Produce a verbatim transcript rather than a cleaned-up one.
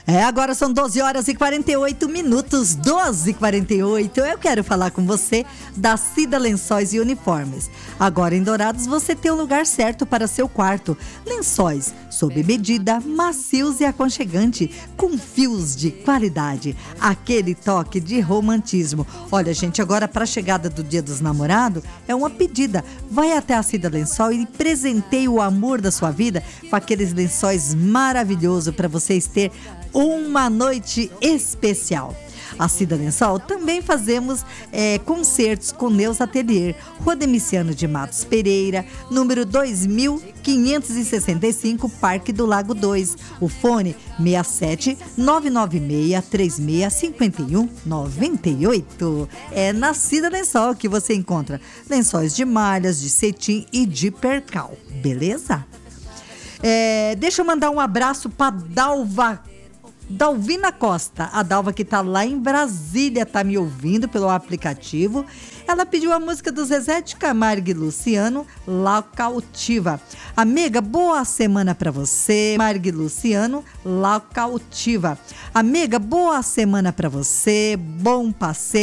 É, agora são doze horas e quarenta e oito minutos, doze e quarenta e oito. Eu quero falar com você da Cida Lençóis e Uniformes. Agora em Dourados você tem o lugar certo para seu quarto. Lençóis sob medida, macios e aconchegante, com fios de qualidade. Aquele toque de romantismo. Olha, gente, agora para a chegada do Dia dos Namorados, é uma pedida. Vai até a Cida Lençol e presenteie o amor da sua vida com aqueles lençóis maravilhosos para vocês ter uma noite especial. A Cida Lençol também fazemos é, concertos com Neus Atelier, Rua Demiciano de Matos Pereira, número dois mil quinhentos e sessenta e cinco, Parque do Lago dois. O fone seis sete nove nove seis três seis cinco um nove oito. É na Cida Lençol que você encontra lençóis de malhas, de cetim e de percal, beleza? É, deixa eu mandar um abraço para Dalva Dalvina Costa, a Dalva que tá lá em Brasília, tá me ouvindo pelo aplicativo. Ela pediu a música do Zezé de Camargo e Luciano, La Cautiva. Amiga, boa semana pra você. Camargo e Luciano, La Cautiva. Amiga, boa semana pra você, bom passeio.